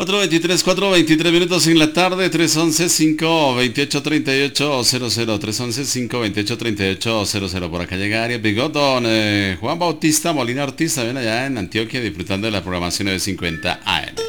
4:23 minutos en la tarde, 311-528-3800, 311-528-3800. Por acá llega Ariel Bigot, don Juan Bautista Molina Ortiz, también allá en Antioquia, disfrutando de la programación de 50 AM.